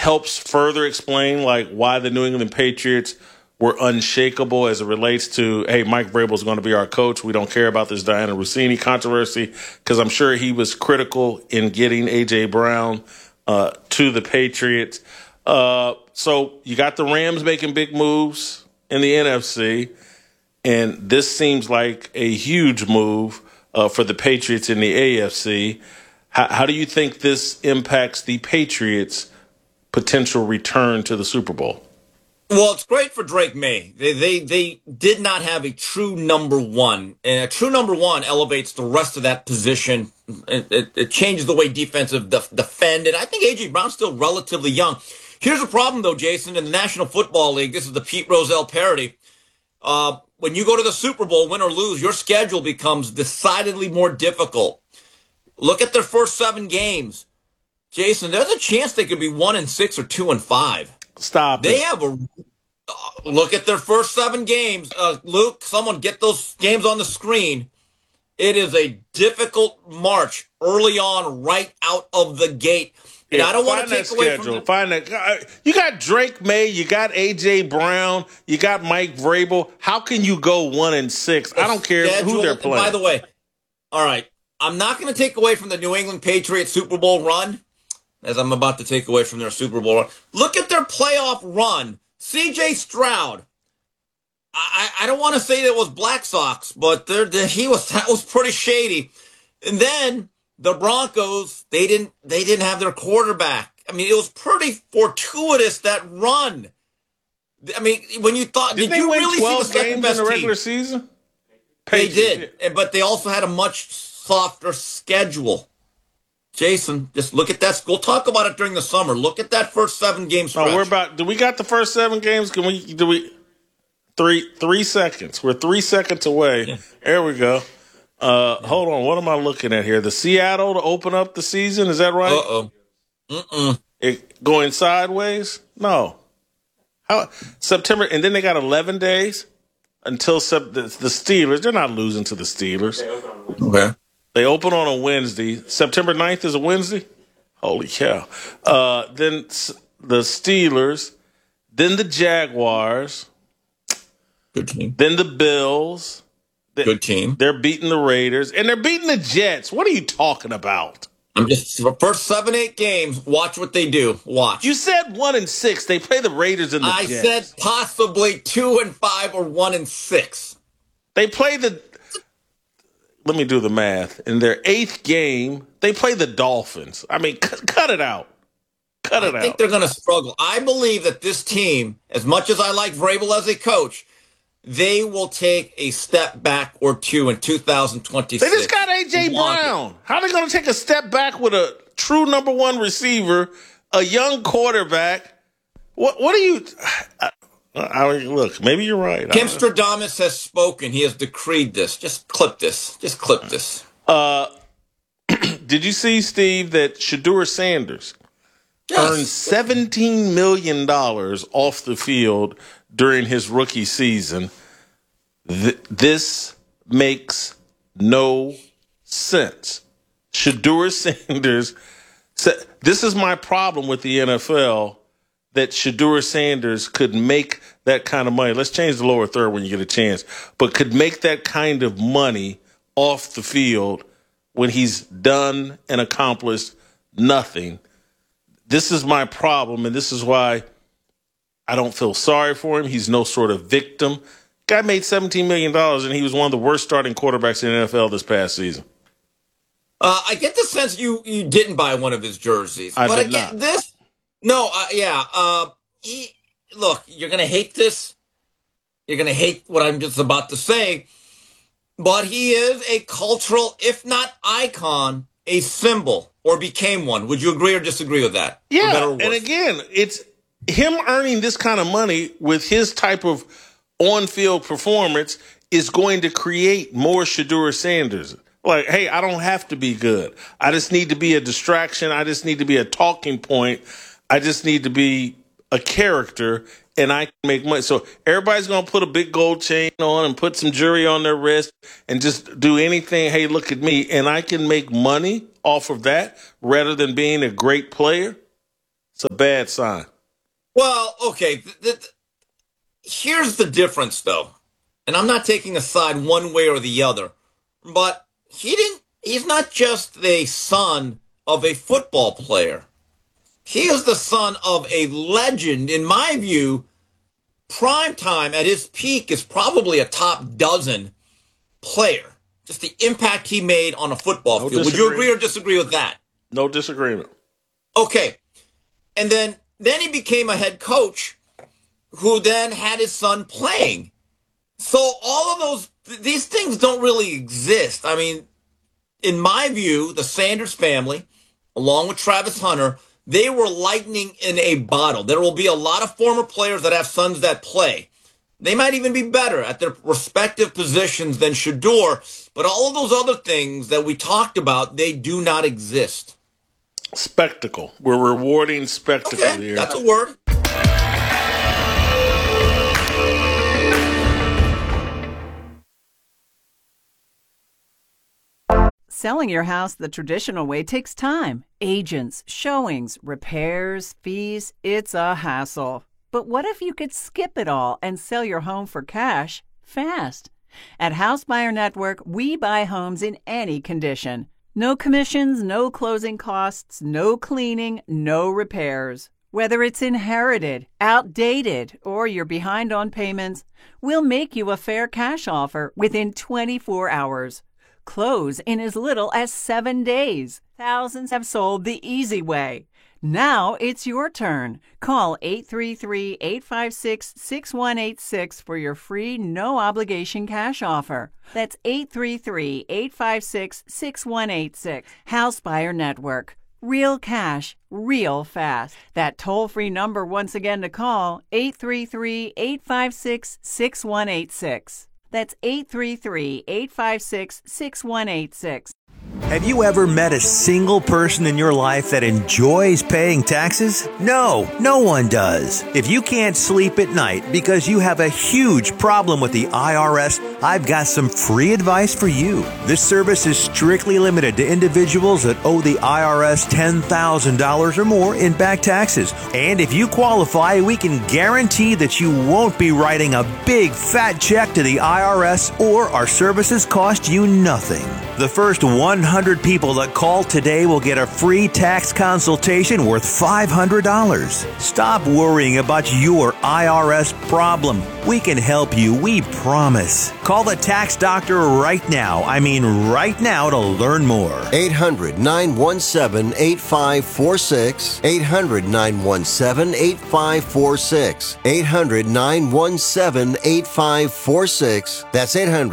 helps further explain like why the New England Patriots were unshakable as it relates to, hey, Mike Vrabel is going to be our coach. We don't care about this Diana Rossini controversy, because I'm sure he was critical in getting A.J. Brown to the Patriots. So you got the Rams making big moves in the NFC, and this seems like a huge move for the Patriots in the AFC. How do you think this impacts the Patriots' potential return to the Super Bowl? Well, it's great for Drake May. They did not have a true number one, and a true number one elevates the rest of that position. It changes the way defensive defend, and I think A.J. Brown's still relatively young. Here's the problem, though, Jason. In the National Football League, this is the Pete Rozelle parody. When you go to the Super Bowl, win or lose, your schedule becomes decidedly more difficult. Look at their first 7 games. Jason, there's a chance they could be 1-6 or 2-5. Stop. They have a look at their first 7 games. Luke, someone get those games on the screen. It is a difficult march early on, right out of the gate. And I don't want to take away from Find that. You got Drake May, you got A.J. Brown, you got Mike Vrabel. How can you go 1-6? I don't care who they're playing. By the way, all right, I'm not going to take away from the New England Patriots Super Bowl run, as I'm about to take away from their Super Bowl run. Look at their playoff run. C.J. Stroud. I don't want to say that it was Black Sox, but that was pretty shady. And then the Broncos, they didn't have their quarterback. I mean, it was pretty fortuitous, that run. I mean, when you thought, did you really see the second best in the regular season? They did, but they also had a much softer schedule. Jason, just look at that. We'll talk about it during the summer. Look at that first 7 game stretch. Do we got the first 7 games? Do we 3 seconds? We're 3 seconds away. Yeah. There we go. Hold on. What am I looking at here? The Seattle to open up the season. Is that right? Going sideways? No. September, and then they got 11 days until the Steelers. They're not losing to the Steelers. Okay. They open on a Wednesday. September 9th is a Wednesday? Holy cow. Then the Steelers. Then the Jaguars. Good team. Then the Bills. Good team. They're beating the Raiders. And they're beating the Jets. What are you talking about? I'm just, the first 7-8 games, watch what they do. Watch. You said 1-6. They play the Raiders and the Jets. I said possibly 2-5 or 1-6. They play let me do the math. In their 8th game, they play the Dolphins. I mean, cut it out. I think they're going to struggle. I believe that this team, as much as I like Vrabel as a coach, they will take a step back or two in 2026. They just got A.J. Brown. How are they going to take a step back with a true number 1 receiver, a young quarterback? What are you... look, maybe you're right. Kim Stradamus has spoken. He has decreed this. Just clip this. Did you see, Steve, that Shedeur Sanders earned $17 million off the field during his rookie season? This makes no sense. Shedeur Sanders said, this is my problem with the NFL, that Shedeur Sanders could make that kind of money. Let's change the lower third when you get a chance. But could make that kind of money off the field when he's done and accomplished nothing. This is my problem, and this is why I don't feel sorry for him. He's no sort of victim. Guy made $17 million, and he was one of the worst starting quarterbacks in the NFL this past season. I get the sense you didn't buy one of his jerseys. I did not. Look, you're going to hate this. You're going to hate what I'm just about to say. But he is a cultural, if not icon, a symbol, or became one. Would you agree or disagree with that? Yeah, and again, it's him earning this kind of money with his type of on-field performance is going to create more Shedeur Sanders. Like, hey, I don't have to be good. I just need to be a distraction. I just need to be a talking point. I just need to be a character, and I can make money. So everybody's going to put a big gold chain on and put some jewelry on their wrist and just do anything. Hey, look at me. And I can make money off of that rather than being a great player. It's a bad sign. Well, okay. Here's the difference, though. And I'm not taking a side one way or the other. But he's not just the son of a football player. He is the son of a legend. In my view, Primetime at his peak is probably a top dozen player. Just the impact he made on a football field. Would you agree or disagree with that? No disagreement. Okay. And then he became a head coach who then had his son playing. So all of these things don't really exist. I mean, in my view, the Sanders family, along with Travis Hunter, they were lightning in a bottle. There will be a lot of former players that have sons that play. They might even be better at their respective positions than Shedeur, but all of those other things that we talked about, they do not exist. Spectacle. We're rewarding spectacle here. That's a word. Selling your house the traditional way takes time. Agents, showings, repairs, fees. It's a hassle. But what if you could skip it all and sell your home for cash fast? At House Buyer Network, we buy homes in any condition. No commissions, no closing costs, no cleaning, no repairs. Whether it's inherited, outdated, or you're behind on payments, we'll make you a fair cash offer within 24 hours. Close in as little as 7 days. Thousands have sold the easy way. Now it's your turn. Call 833-856-6186 for your free, no-obligation cash offer. That's 833-856-6186. House Buyer Network. Real cash, real fast. That toll-free number once again to call, 833-856-6186. That's 833-856-6186. Have you ever met a single person in your life that enjoys paying taxes? No one does. If you can't sleep at night because you have a huge problem with the IRS, I've got some free advice for you. This service is strictly limited to individuals that owe the IRS $10,000 or more in back taxes. And if you qualify, we can guarantee that you won't be writing a big fat check to the IRS, or our services cost you nothing. The first 100 people that call today will get a free tax consultation worth $500. Stop worrying about your IRS problem. We can help you, we promise. Call the tax doctor right now. I mean right now, to learn more. 800-917-8546. 800-917-8546. 800-917-8546. That's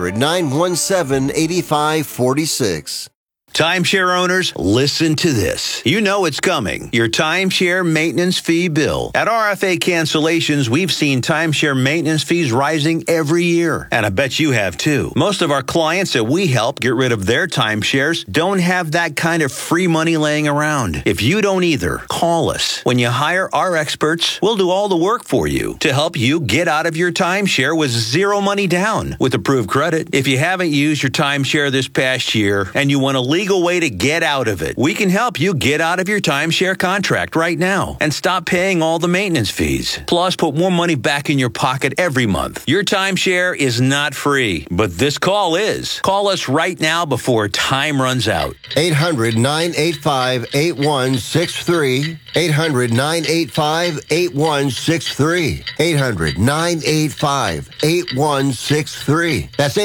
800-917-8546. Timeshare owners, listen to this. You know it's coming. Your timeshare maintenance fee bill. At RFA Cancellations, we've seen timeshare maintenance fees rising every year. And I bet you have too. Most of our clients that we help get rid of their timeshares don't have that kind of free money laying around. If you don't either, call us. When you hire our experts, we'll do all the work for you to help you get out of your timeshare with zero money down with approved credit. If you haven't used your timeshare this past year and you want to leave way to get out of it, we can help you get out of your timeshare contract right now and stop paying all the maintenance fees. Plus, put more money back in your pocket every month. Your timeshare is not free, but this call is. Call us right now before time runs out. 800-985-8163. 800-985-8163. 800-985-8163. That's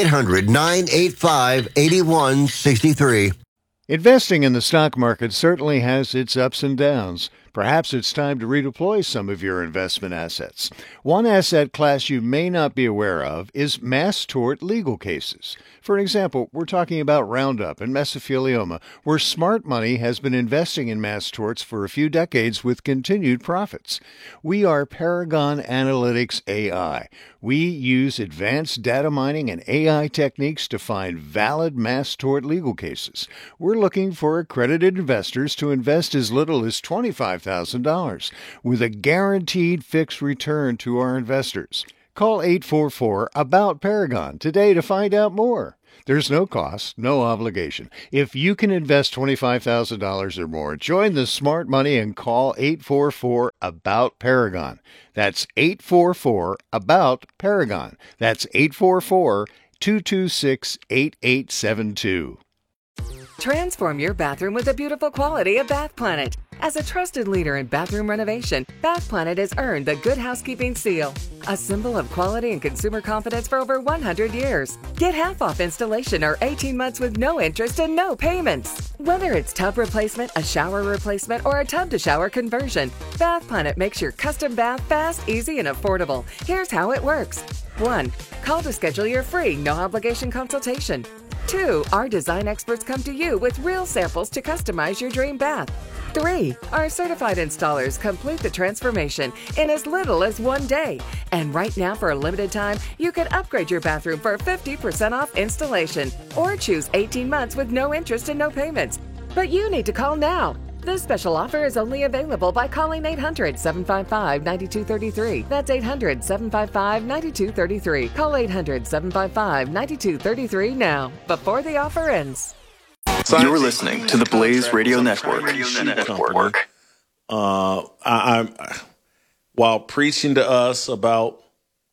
800-985-8163. Investing in the stock market certainly has its ups and downs. Perhaps it's time to redeploy some of your investment assets. One asset class you may not be aware of is mass tort legal cases. For example, we're talking about Roundup and mesothelioma, where smart money has been investing in mass torts for a few decades with continued profits. We are Paragon Analytics AI. We use advanced data mining and AI techniques to find valid mass tort legal cases. We're looking for accredited investors to invest as little as $25,000 with a guaranteed fixed return to our investors. Call 844-ABOUT-PARAGON today to find out more. There's no cost, no obligation. If you can invest $25,000 or more, join the smart money and call 844-ABOUT-PARAGON. That's 844-ABOUT-PARAGON. That's 844-226-8872. Transform your bathroom with the beautiful quality of Bath Planet. As a trusted leader in bathroom renovation, Bath Planet has earned the Good Housekeeping seal, a symbol of quality and consumer confidence for over 100 years. Get half off installation or 18 months with no interest and no payments. Whether it's tub replacement, a shower replacement, or a tub-to-shower conversion, Bath Planet makes your custom bath fast, easy, and affordable. Here's how it works. 1. Call to schedule your free, no-obligation consultation. 2. Our design experts come to you with real samples to customize your dream bath. 3. Our certified installers complete the transformation in as little as 1 day. And right now, for a limited time, you can upgrade your bathroom for 50% off installation or choose 18 months with no interest and no payments. But you need to call now. This special offer is only available by calling 800-755-9233. That's 800-755-9233. Call 800-755-9233 now, before the offer ends. You're listening to the Blaze Radio Network. I'm while preaching to us about,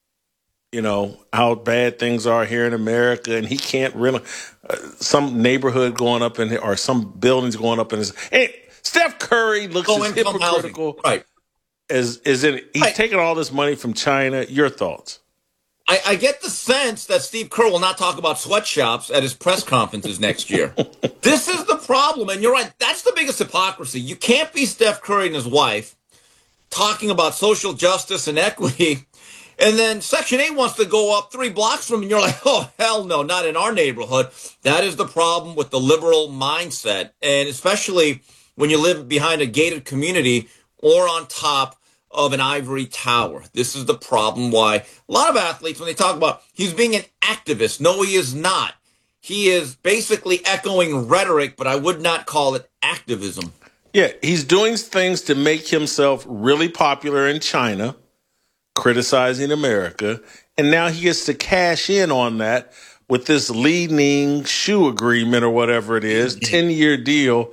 how bad things are here in America, and he can't really, some neighborhood going up in here, or some buildings going up in his, hey, Steph Curry looks as hypocritical, right? He's taking all this money from China. Your thoughts? I get the sense that Steve Kerr will not talk about sweatshops at his press conferences next year. This is the problem, and you're right. That's the biggest hypocrisy. You can't be Steph Curry and his wife talking about social justice and equity, and then Section 8 wants to go up 3 blocks from him, and you're like, oh, hell no, not in our neighborhood. That is the problem with the liberal mindset, and especially when you live behind a gated community or on top of an ivory tower. This is the problem why a lot of athletes, when they talk about he's being an activist, no, he is not. He is basically echoing rhetoric, but I would not call it activism. Yeah, he's doing things to make himself really popular in China, criticizing America, and now he gets to cash in on that with this Li Ning shoe agreement or whatever it is, 10-year deal.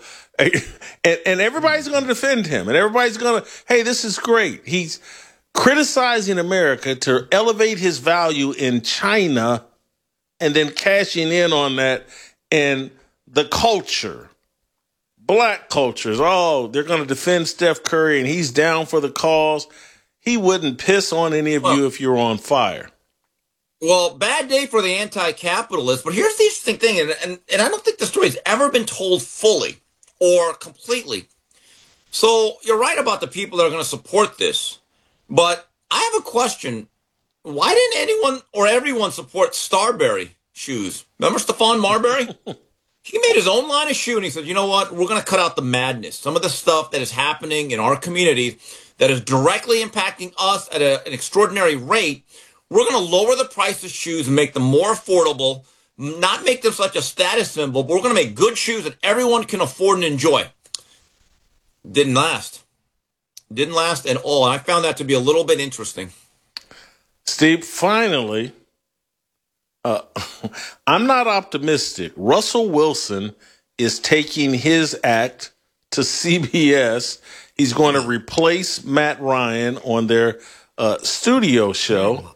And everybody's going to defend him, and everybody's going to, hey, this is great. He's criticizing America to elevate his value in China and then cashing in on that. And the culture, black cultures, they're going to defend Steph Curry, and he's down for the cause. He wouldn't piss on any of you if you were on fire. Well, bad day for the anti-capitalist. But here's the interesting thing, and I don't think the story's ever been told fully or completely. So you're right about the people that are going to support this. But I have a question. Why didn't anyone or everyone support Starberry shoes? Remember Stephon Marbury? He made his own line of shoe, and he said, you know what? We're going to cut out the madness. Some of the stuff that is happening in our communities that is directly impacting us at an extraordinary rate, we're going to lower the price of shoes and make them more affordable, not make them such a status symbol, but we're going to make good shoes that everyone can afford and enjoy. Didn't last. Didn't last at all. And I found that to be a little bit interesting. Steve, finally, I'm not optimistic. Russell Wilson is taking his act to CBS. He's going to replace Matt Ryan on their studio show.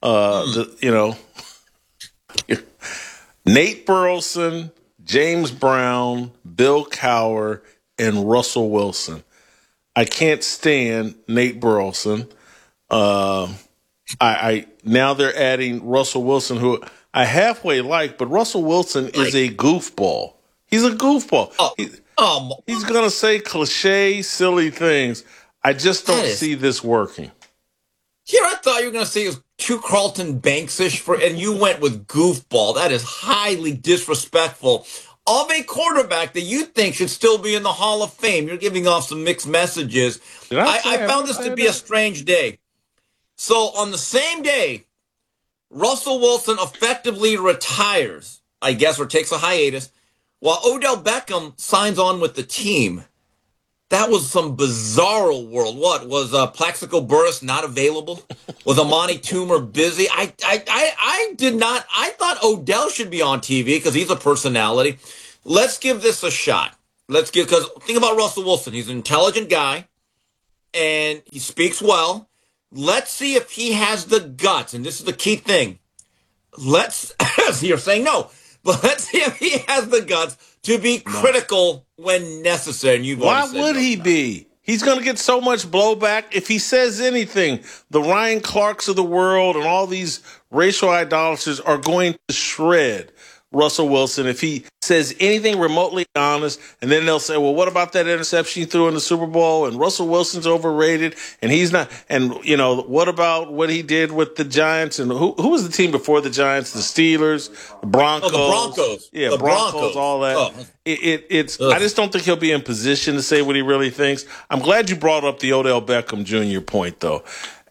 Nate Burleson, James Brown, Bill Cowher, and Russell Wilson. I can't stand Nate Burleson. Now they're adding Russell Wilson, who I halfway like, but Russell Wilson is a goofball. He's a goofball. He's going to say cliche, silly things. I just don't see this working. Here, I thought you were going to say it was too Carlton Banks-ish, and you went with goofball. That is highly disrespectful of a quarterback that you think should still be in the Hall of Fame. You're giving off some mixed messages. I found this to be a strange day. So on the same day, Russell Wilson effectively retires, I guess, or takes a hiatus, while Odell Beckham signs on with the team. That was some bizarro world. What was Plaxico Burress not available? Was Amani Toomer busy? I did not. I thought Odell should be on TV because he's a personality. Let's give this a shot. Because think about Russell Wilson. He's an intelligent guy and he speaks well. Let's see if he has the guts. And this is the key thing. You're saying no, but let's see if he has the guts to be critical when necessary. And why would he be? He's going to get so much blowback if he says anything. The Ryan Clarks of the world and all these racial idolaters are going to shred Russell Wilson if he says anything remotely honest. And then they'll say, well, what about that interception he threw in the Super Bowl? And Russell Wilson's overrated and he's not. And, what about what he did with the Giants? And who was the team before the Giants? The Steelers, the Broncos. Oh, the Broncos. Yeah, the Broncos, all that. Oh. I just don't think he'll be in position to say what he really thinks. I'm glad you brought up the Odell Beckham Jr. point, though.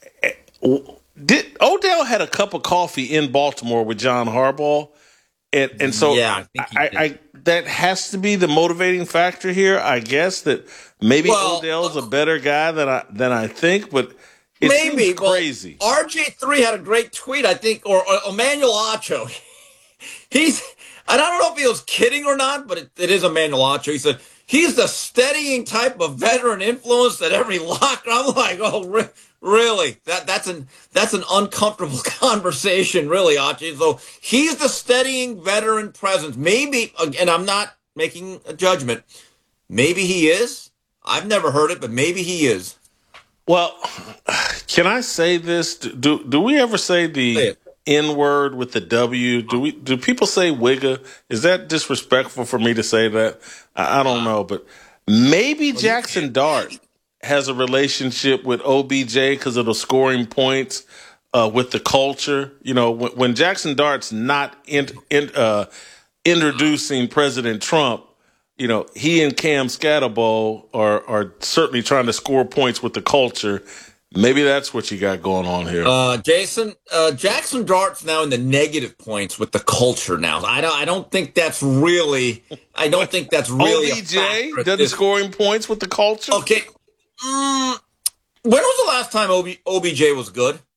Odell had a cup of coffee in Baltimore with John Harbaugh. And so yeah, I that has to be the motivating factor here. I guess that maybe Odell's a better guy than I think, but it seems crazy. RG3 had a great tweet, I think, or Emmanuel Acho. I don't know if he was kidding or not, but it is Emmanuel Acho. He said he's the steadying type of veteran influence at every locker. I'm like, oh, really? That's an uncomfortable conversation, really, Archie. So he's the steadying veteran presence. Maybe, and I'm not making a judgment. Maybe he is. I've never heard it, but maybe he is. Well, can I say this? Do we ever say the N-word with the W? Do people say wigga? Is that disrespectful for me to say that? I don't know, but maybe Jackson Dart has a relationship with OBJ because of the scoring points with the culture. When Jackson Dart's not introducing President Trump, he and Cam Scatterbo are certainly trying to score points with the culture. Maybe that's what you got going on here. Jackson Dart's now in the negative points with the culture now. I don't think that's really OBJ doesn't scoring points with the culture? Okay. When was the last time OBJ was good?